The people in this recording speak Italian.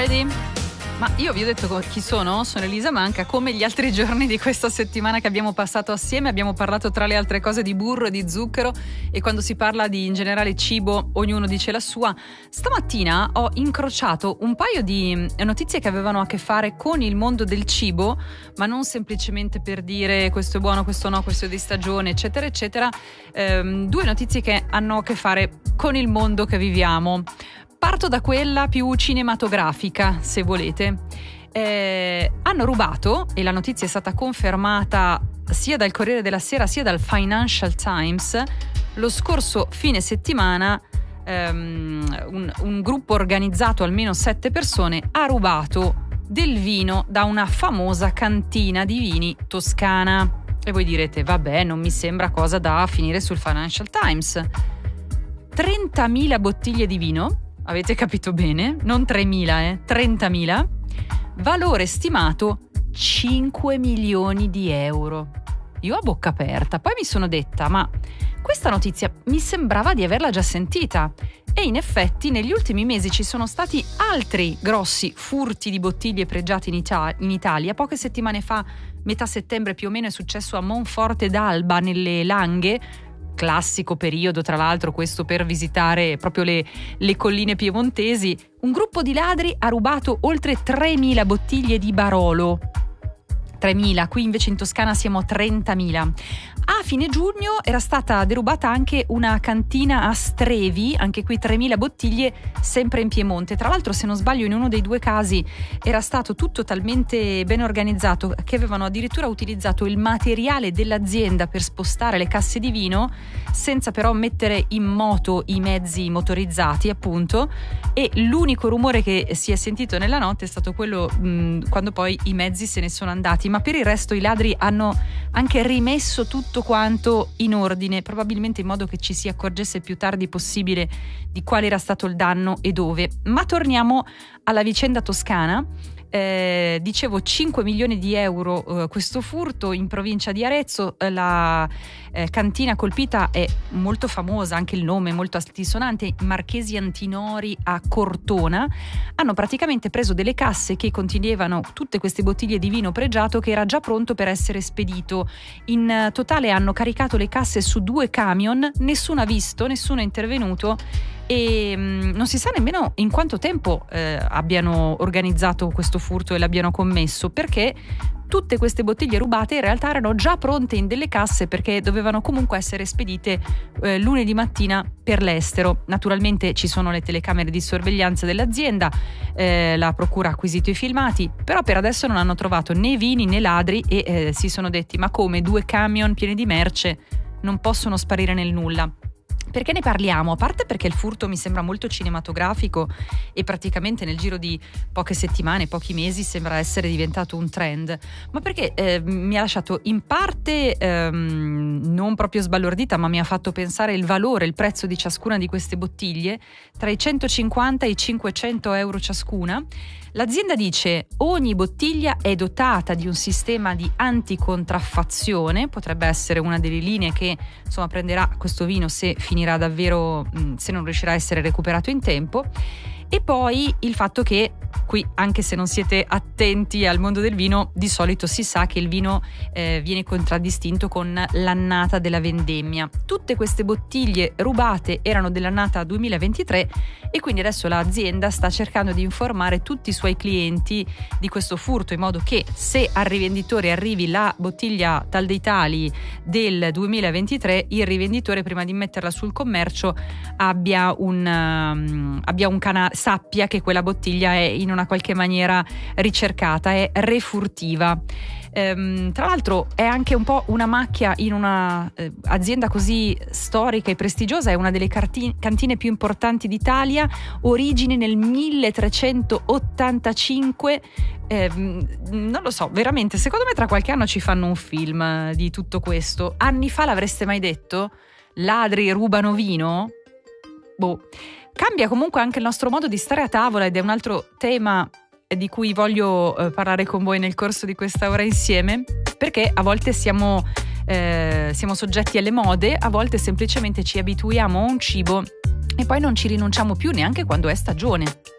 ready? Ma io vi ho detto chi sono? Sono Elisa Manca. Come gli altri giorni di questa settimana che abbiamo passato assieme, abbiamo parlato tra le altre cose di burro e di zucchero, e quando si parla di in generale cibo ognuno dice la sua. Stamattina ho incrociato un paio di notizie che avevano a che fare con il mondo del cibo, ma non semplicemente per dire questo è buono, questo no, questo è di stagione, eccetera eccetera. Due notizie che hanno a che fare con il mondo che viviamo. Parto da quella più cinematografica, se volete. Hanno rubato, e la notizia è stata confermata sia dal Corriere della Sera sia dal Financial Times, lo scorso fine settimana un gruppo organizzato, almeno 7 persone, ha rubato del vino da una famosa cantina di vini toscana. E voi direte, vabbè, non mi sembra cosa da finire sul Financial Times. 30.000 bottiglie di vino. Avete capito bene? Non 3.000, 30.000. Valore stimato 5 milioni di euro. Io a bocca aperta. Poi mi sono detta, ma questa notizia mi sembrava di averla già sentita. E in effetti negli ultimi mesi ci sono stati altri grossi furti di bottiglie pregiate in Italia. Poche settimane fa, metà settembre più o meno, è successo a Monforte d'Alba, nelle Langhe. Classico periodo, tra l'altro, questo per visitare proprio le colline piemontesi. Un gruppo di ladri ha rubato oltre 3.000 bottiglie di Barolo. 3.000, qui invece in Toscana siamo a 30.000. A fine giugno era stata derubata anche una cantina a Strevi, anche qui 3.000 bottiglie, sempre in Piemonte. Tra l'altro, se non sbaglio, in uno dei due casi era stato tutto talmente ben organizzato che avevano addirittura utilizzato il materiale dell'azienda per spostare le casse di vino, senza però mettere in moto i mezzi motorizzati, appunto, e l'unico rumore che si è sentito nella notte è stato quello quando poi i mezzi se ne sono andati. Ma per il resto i ladri hanno anche rimesso tutto quanto in ordine, probabilmente in modo che ci si accorgesse il più tardi possibile di quale era stato il danno e dove. Ma torniamo alla vicenda toscana. Dicevo 5 milioni di euro questo furto in provincia di Arezzo. La cantina colpita è molto famosa, anche il nome è molto altisonante, Marchesi Antinori a Cortona. Hanno praticamente preso delle casse che contenevano tutte queste bottiglie di vino pregiato che era già pronto per essere spedito. In totale hanno caricato le casse su 2 camion, nessuno ha visto, nessuno è intervenuto e non si sa nemmeno in quanto tempo abbiano organizzato questo furto e l'abbiano commesso, perché tutte queste bottiglie rubate in realtà erano già pronte in delle casse perché dovevano comunque essere spedite lunedì mattina per l'estero. Naturalmente ci sono le telecamere di sorveglianza dell'azienda, la procura ha acquisito i filmati, però per adesso non hanno trovato né vini né ladri e si sono detti, ma come 2 camion pieni di merce non possono sparire nel nulla? Perché ne parliamo? A parte perché il furto mi sembra molto cinematografico e praticamente nel giro di poche settimane, pochi mesi sembra essere diventato un trend, ma perché mi ha lasciato in parte non proprio sbalordita, ma mi ha fatto pensare il valore, il prezzo di ciascuna di queste bottiglie, tra i 150 e i 500 euro ciascuna. L'azienda dice ogni bottiglia è dotata di un sistema di anticontraffazione, potrebbe essere una delle linee che insomma prenderà questo vino se finirà davvero, se non riuscirà a essere recuperato in tempo. E poi il fatto che qui, anche se non siete attenti al mondo del vino, di solito si sa che il vino viene contraddistinto con l'annata della vendemmia. Tutte queste bottiglie rubate erano dell'annata 2023 e quindi adesso l'azienda sta cercando di informare tutti i suoi clienti di questo furto, in modo che se al rivenditore arrivi la bottiglia tal dei tali del 2023, il rivenditore prima di metterla sul commercio abbia un canale, sappia che quella bottiglia è in una qualche maniera ricercata, è refurtiva. Tra l'altro è anche un po' una macchia in una azienda così storica e prestigiosa, è una delle cantine più importanti d'Italia, origine nel 1385. Non lo so, veramente, secondo me tra qualche anno ci fanno un film di tutto questo. Anni fa l'avreste mai detto? Ladri rubano vino? Boh. Cambia comunque anche il nostro modo di stare a tavola ed è un altro tema di cui voglio parlare con voi nel corso di questa ora insieme, perché a volte siamo soggetti alle mode, a volte semplicemente ci abituiamo a un cibo e poi non ci rinunciamo più neanche quando è stagione.